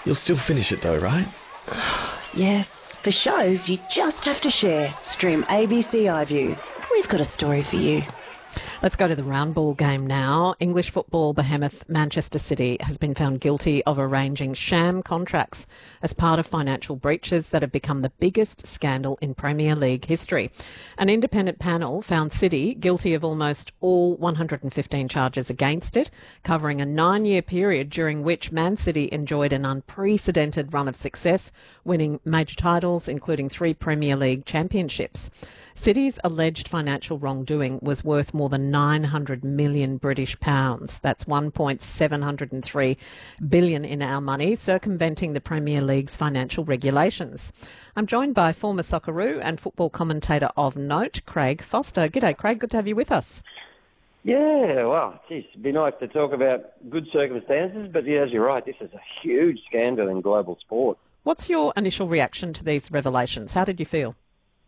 You'll still finish it though, right? Yes. For shows you just have to share, stream ABC iView. We've got a story for you. Let's go to the round ball game now. English football behemoth Manchester City has been found guilty of arranging sham contracts as part of financial breaches that have become the biggest scandal in Premier League history. An independent panel found City guilty of almost all 115 charges against it, covering a 9-year period during which Man City enjoyed an unprecedented run of success, winning major titles, including 3 Premier League championships. City's alleged financial wrongdoing was worth more than 900 million British pounds. That's 1.703 billion in our money, circumventing the Premier League's financial regulations. I'm joined by former Socceroo and football commentator of note, Craig Foster. G'day, Craig. Good to have you with us. Yeah, well, geez, it'd be nice to talk about good circumstances, but yeah, as you're right, this is a huge scandal in global sport. What's your initial reaction to these revelations? How did you feel?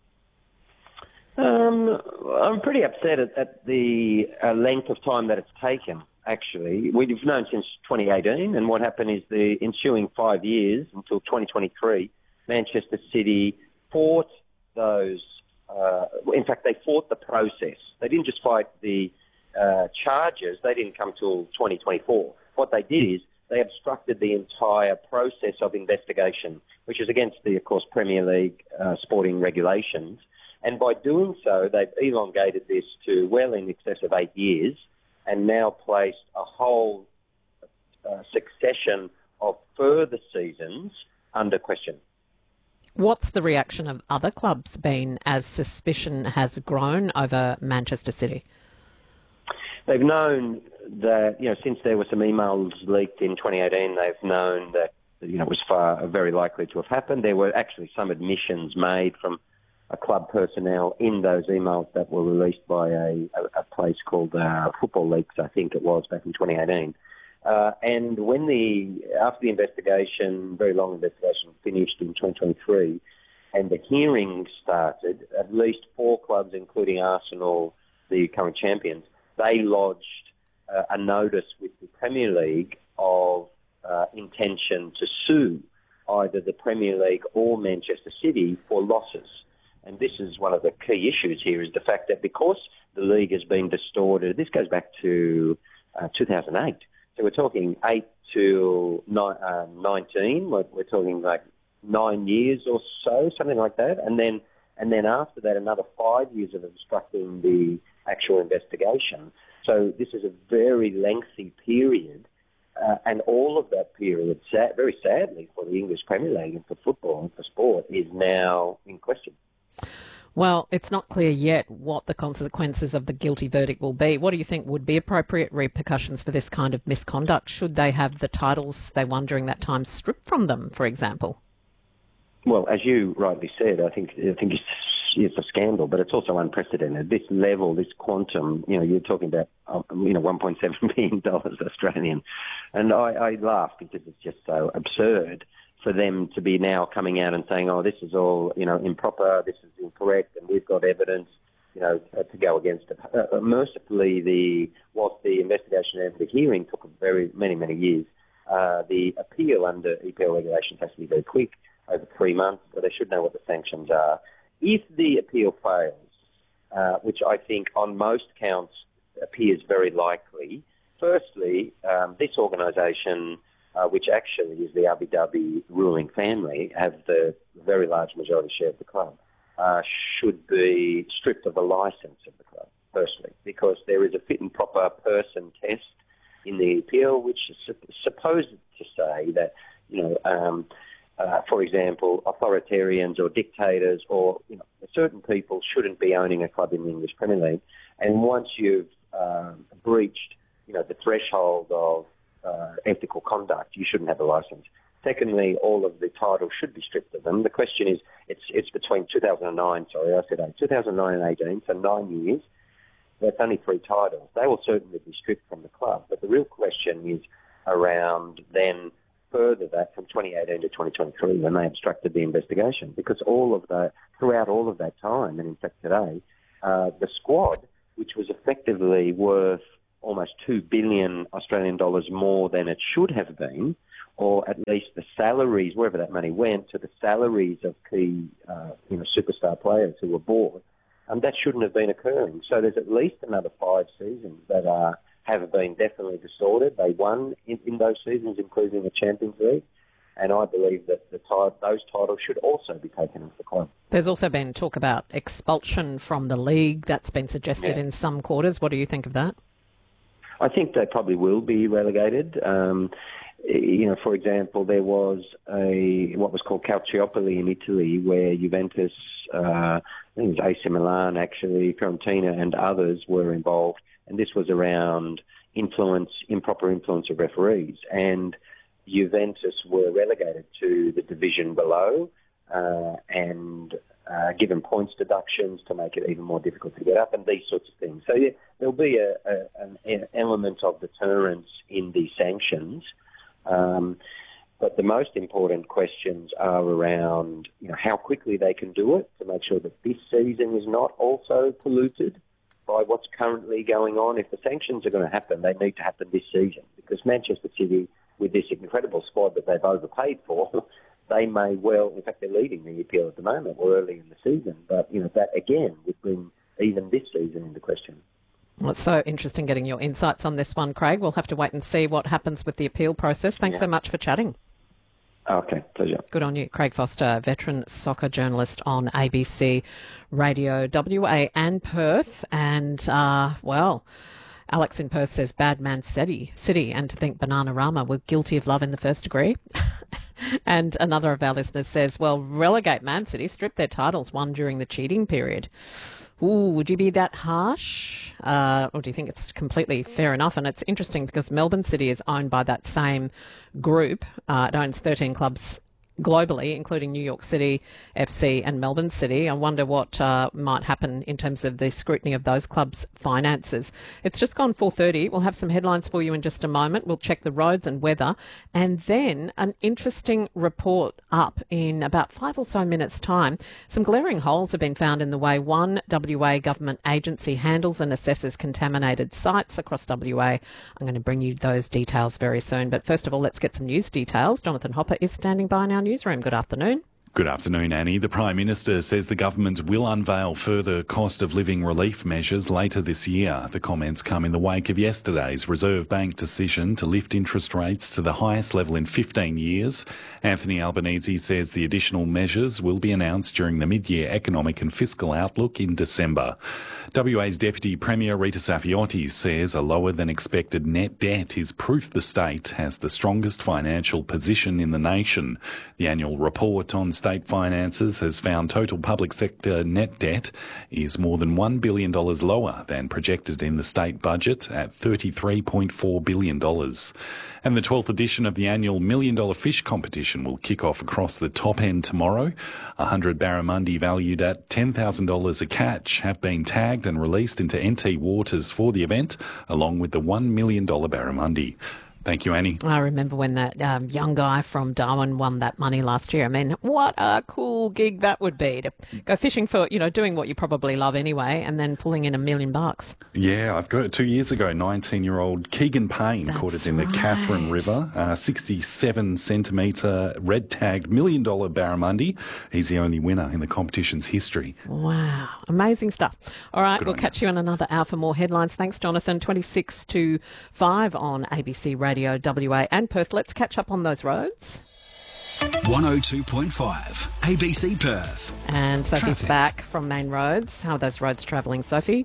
I'm pretty upset at the length of time that it's taken, actually. We've known since 2018, and what happened is the ensuing 5 years until 2023, Manchester City fought those, in fact, they fought the process. They didn't just fight the charges. They didn't come till 2024. What they did is they obstructed the entire process of investigation, which is against the, of course, Premier League sporting regulations. And by doing so, they've elongated this to well in excess of 8 years and now placed a whole succession of further seasons under question. What's the reaction of other clubs been as suspicion has grown over Manchester City? They've known that, since there were some emails leaked in 2018, they've known that, it was very likely to have happened. There were actually some admissions made from club personnel in those emails that were released by a place called Football Leaks, I think it was, back in 2018. And after the investigation, very long investigation, finished in 2023, and the hearing started, at least 4 clubs, including Arsenal, the current champions, they lodged a notice with the Premier League of intention to sue either the Premier League or Manchester City for losses. And this is one of the key issues here, is the fact that because the league has been distorted, this goes back to 2008. So we're talking 8 to 19. We're talking like 9 years or so, something like that. And then after that, another 5 years of obstructing the actual investigation. So this is a very lengthy period. And all of that period, very sadly for the English Premier League and for football and for sport, is now in question. Well, it's not clear yet what the consequences of the guilty verdict will be. What do you think would be appropriate repercussions for this kind of misconduct? Should they have the titles they won during that time stripped from them, for example? Well, as you rightly said, I think it's a scandal, but it's also unprecedented. This level, this quantum, you're talking about, $1.7 billion Australian. And I laugh because it's just so absurd for them to be now coming out and saying, oh, this is all, improper, this is incorrect, and we've got evidence, to go against it. Mercifully, whilst the investigation and the hearing took many years, the appeal under EPL regulations has to be very quick, over 3 months, so they should know what the sanctions are. If the appeal fails, which I think on most counts appears very likely, firstly, this organisation, which actually is the Abu Dhabi ruling family, have the very large majority share of the club, should be stripped of the licence of the club, firstly, because there is a fit and proper person test in the appeal, which is supposed to say that, for example, authoritarians or dictators or certain people shouldn't be owning a club in the English Premier League. And once you've breached, the threshold of ethical conduct, you shouldn't have a licence. Secondly, all of the titles should be stripped of them. The question is, it's between 2009 and 18, so 9 years. That's only 3 titles. They will certainly be stripped from the club. But the real question is around then further that from 2018 to 2023 when they obstructed the investigation. Because throughout all of that time, and in fact today, the squad, which was effectively worth almost 2 billion Australian dollars more than it should have been, or at least the salaries, wherever that money went, to the salaries of key, superstar players who were bought. That shouldn't have been occurring. So there's at least another 5 seasons that have been definitely distorted. They won in those seasons, including the Champions League. And I believe that those titles should also be taken off the club. There's also been talk about expulsion from the league. That's been suggested in some quarters. What do you think of that? I think they probably will be relegated. For example, there was what was called Calciopoli in Italy, where Juventus, I think it was AC Milan, actually, Fiorentina and others were involved. And this was around improper influence of referees. And Juventus were relegated to the division below and given points deductions to make it even more difficult to get up and these sorts of things. So there'll be an element of deterrence in the sanctions. But the most important questions are around how quickly they can do it to make sure that this season is not also polluted by what's currently going on. If the sanctions are going to happen, they need to happen this season, because Manchester City, with this incredible squad that they've overpaid for, they may well, in fact, they're leading the EPL at the moment. We're early in the season, but that again would bring even this season into question. Well, it's so interesting getting your insights on this one, Craig. We'll have to wait and see what happens with the appeal process. Thanks so much for chatting. Okay, pleasure. Good on you. Craig Foster, veteran soccer journalist on ABC Radio WA and Perth. And, Alex in Perth says, bad man City, and to think Bananarama were guilty of love in the first degree. And another of our listeners says, well, relegate Man City, strip their titles won during the cheating period. Ooh, would you be that harsh? Or do you think it's completely fair enough? And it's interesting because Melbourne City is owned by that same group. It owns 13 clubs globally, including New York City FC and Melbourne City. I wonder what might happen in terms of the scrutiny of those clubs' finances. It's just gone 4:30. We'll have some headlines for you in just a moment. We'll check the roads and weather. And then an interesting report up in about 5 or so minutes' time. Some glaring holes have been found in the way one WA government agency handles and assesses contaminated sites across WA. I'm going to bring you those details very soon. But first of all, let's get some news details. Jonathan Hopper is standing by in our newsroom. Good afternoon. Good afternoon, Annie. The Prime Minister says the government will unveil further cost of living relief measures later this year. The comments come in the wake of yesterday's Reserve Bank decision to lift interest rates to the highest level in 15 years. Anthony Albanese says the additional measures will be announced during the mid-year economic and fiscal outlook in December. WA's Deputy Premier Rita Saffioti says a lower than expected net debt is proof the state has the strongest financial position in the nation. The annual report on state finances has found total public sector net debt is more than $1 billion lower than projected in the state budget at $33.4 billion. And the 12th edition of the annual $1 Million Fish competition will kick off across the top end tomorrow. 100 barramundi valued at $10,000 a catch have been tagged and released into NT waters for the event, along with the $1 million barramundi. Thank you, Annie. I remember when that young guy from Darwin won that money last year. I mean, what a cool gig that would be to go fishing for, doing what you probably love anyway, and then pulling in $1 million. Yeah, I've got it 2 years ago. 19-year-old Keegan Payne caught it in the Catherine River. 67-centimetre red-tagged $1 million barramundi. He's the only winner in the competition's history. Wow, amazing stuff. All right, we'll catch you in another hour for more headlines. Thanks, Jonathan. 26 to 5 on ABC Radio WA and Perth. Let's catch up on those roads. 102.5 ABC Perth. And Sophie's Traffic. back from Main Roads. How are those roads travelling, Sophie?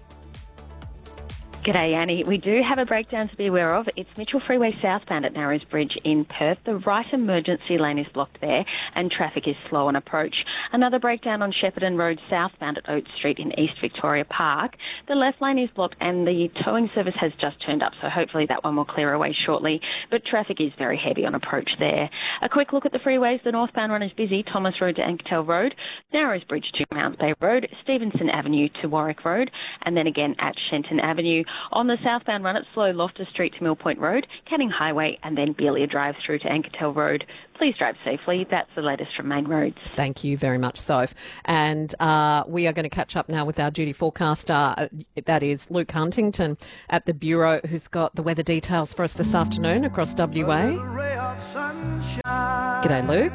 G'day, Annie. We do have a breakdown to be aware of. It's Mitchell Freeway southbound at Narrows Bridge in Perth. The right emergency lane is blocked there and traffic is slow on approach. Another breakdown on Shepparton Road southbound at Oates Street in East Victoria Park. The left lane is blocked and the towing service has just turned up, so hopefully that one will clear away shortly. But traffic is very heavy on approach there. A quick look at the freeways. The northbound run is busy. Thomas Road to Ankertel Road, Narrows Bridge to Mount Bay Road, Stevenson Avenue to Warwick Road, and then again at Shenton Avenue. On the southbound run, it's slow Loftus Street to Mill Point Road, Canning Highway, and then Belia Drive through to Ankertel Road. Please drive safely. That's the latest from Main Roads. Thank you very much, Soph. And we are going to catch up now with our duty forecaster. That is Luke Huntington at the Bureau, who's got the weather details for us this afternoon across WA. G'day, Luke.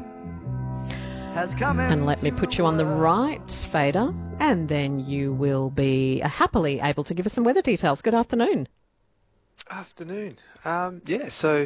And let me put you on the right fader, and then you will be happily able to give us some weather details. Good afternoon. Afternoon. So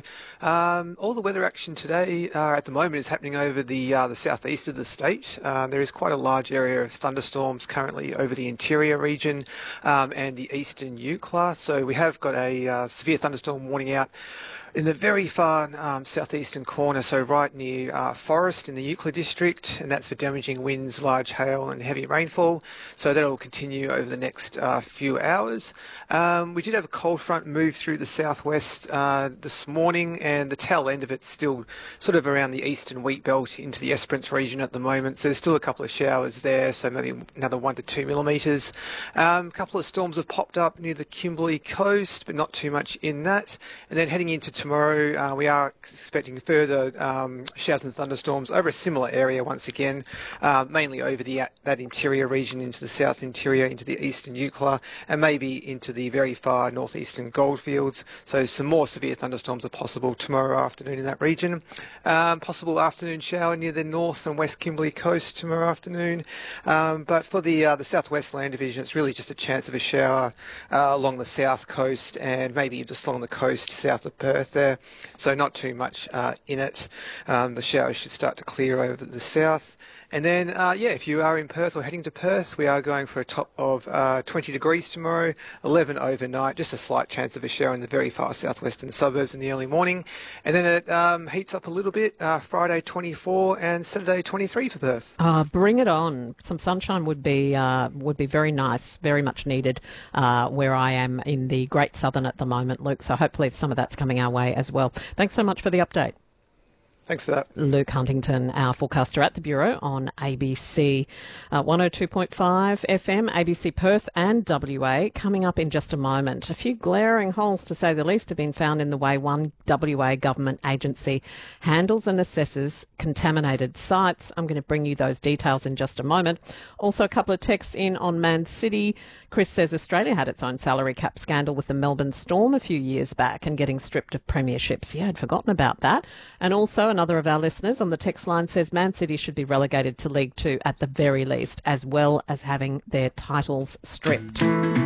all the weather action today at the moment is happening over the southeast of the state. There is quite a large area of thunderstorms currently over the interior region and the eastern Eucla. So we have got a severe thunderstorm warning out in the very far southeastern corner, so right near Forest in the Eucla district, and that's for damaging winds, large hail and heavy rainfall. So that will continue over the next few hours. We did have a cold front move through the southwest this morning, and the tail end of it's still sort of around the eastern wheat belt into the Esperance region at the moment. So there's still a couple of showers there, so maybe another 1 to 2 millimetres. A couple of storms have popped up near the Kimberley coast, but not too much in that. And then heading into tomorrow, we are expecting further showers and thunderstorms over a similar area once again, mainly over that interior region into the south interior, into the eastern Eucla, and maybe into the very far northeastern goldfields. So some more severe thunderstorms are possible tomorrow afternoon in that region. Possible afternoon shower near the north and west Kimberley coast tomorrow afternoon. But for the southwest land division, it's really just a chance of a shower along the south coast and maybe just along the coast south of Perth there. So not too much in it. The showers should start to clear over the south. And then, if you are in Perth or heading to Perth, we are going for a top of 20 degrees tomorrow, 11 overnight, just a slight chance of a shower in the very far southwestern suburbs in the early morning. And then it heats up a little bit, Friday 24 and Saturday 23 for Perth. Bring it on. Some sunshine would be very nice, very much needed where I am in the Great Southern at the moment, Luke. So hopefully some of that's coming our way as well. Thanks so much for the update. Thanks for that. Luke Huntington, our forecaster at the Bureau on ABC 102.5 FM, ABC Perth and WA. Coming up in just a moment. A few glaring holes, to say the least, have been found in the way one WA government agency handles and assesses contaminated sites. I'm going to bring you those details in just a moment. Also, a couple of texts in on Man City. Chris says Australia had its own salary cap scandal with the Melbourne Storm a few years back and getting stripped of premierships. Yeah, I'd forgotten about that. And also another of our listeners on the text line says Man City should be relegated to League Two at the very least, as well as having their titles stripped.